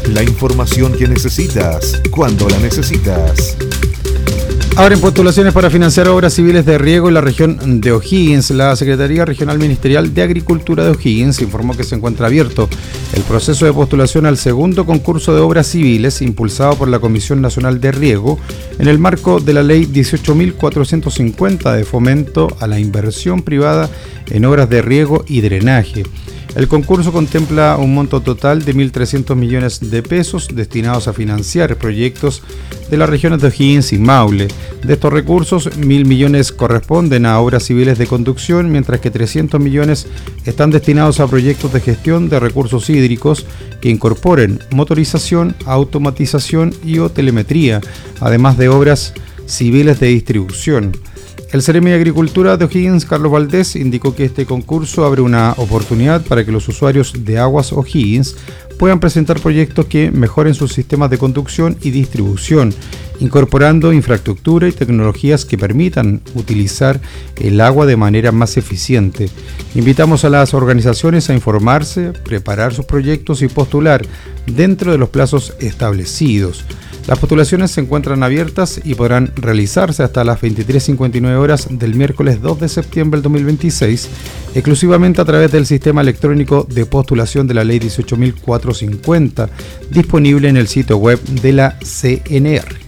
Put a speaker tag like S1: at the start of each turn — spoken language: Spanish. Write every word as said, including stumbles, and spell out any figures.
S1: La información que necesitas, cuando la necesitas.
S2: Abren postulaciones para financiar obras civiles de riego en la región de O'Higgins. La Secretaría Regional Ministerial de Agricultura de O'Higgins informó que se encuentra abierto el proceso de postulación al segundo concurso de obras civiles impulsado por la Comisión Nacional de Riego en el marco de la Ley dieciocho mil cuatrocientos cincuenta de fomento a la inversión privada en obras de riego y drenaje. El concurso contempla un monto total de mil trescientos millones de pesos destinados a financiar proyectos de las regiones de O'Higgins y Maule. De estos recursos, mil millones corresponden a obras civiles de conducción, mientras que trescientos millones están destinados a proyectos de gestión de recursos hídricos que incorporen motorización, automatización y o telemetría, además de obras civiles de distribución. El Seremi de Agricultura de O'Higgins, Carlos Valdés, indicó que este concurso abre una oportunidad para que los usuarios de Aguas O'Higgins puedan presentar proyectos que mejoren sus sistemas de conducción y distribución, incorporando infraestructura y tecnologías que permitan utilizar el agua de manera más eficiente. Invitamos a las organizaciones a informarse, preparar sus proyectos y postular dentro de los plazos establecidos. Las postulaciones se encuentran abiertas y podrán realizarse hasta las veintitrés cincuenta y nueve horas del miércoles dos de septiembre del dos mil veintiséis, exclusivamente a través del sistema electrónico de postulación de la Ley dieciocho mil cuatrocientos cincuenta, disponible en el sitio web de la C N R.